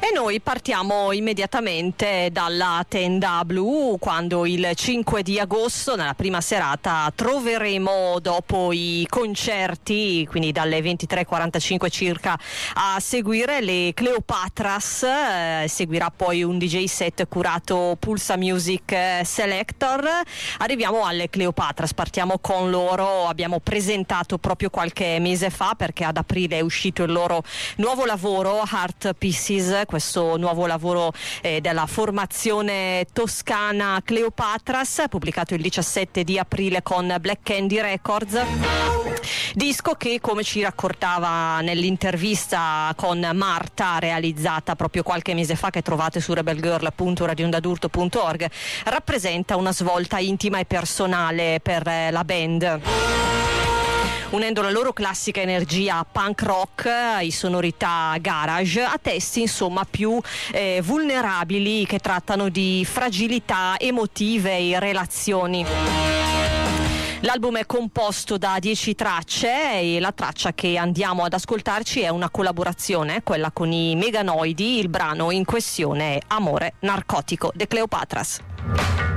E noi partiamo immediatamente dalla tenda blu, quando il 5 di agosto, nella prima serata, troveremo, dopo i concerti, quindi dalle 23:45 circa, a seguire le Cleopatras. Seguirà poi un DJ set curato Pulsa Music Selector. Arriviamo alle Cleopatras, partiamo con loro. Abbiamo presentato proprio qualche mese fa, perché ad aprile è uscito il loro nuovo lavoro, Heart Pieces, questo nuovo lavoro della formazione toscana Cleopatras, pubblicato il 17 di aprile con Black Candy Records. Disco che, come ci raccontava nell'intervista con Marta, realizzata proprio qualche mese fa, che trovate su rebelgirl.radiondadurto.org, rappresenta una svolta intima e personale per la band, unendo la loro classica energia punk rock, i sonorità garage, a testi insomma più vulnerabili, che trattano di fragilità emotive e relazioni. L'album è composto da 10 tracce e la traccia che andiamo ad ascoltarci è una collaborazione, quella con i Meganoidi. Il brano in questione è Amore Narcotico, The Cleopatras.